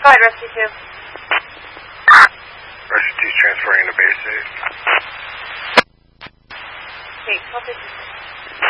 Go ahead, Rescue 2. Rescue 2's transferring to base 8. Okay, 1252.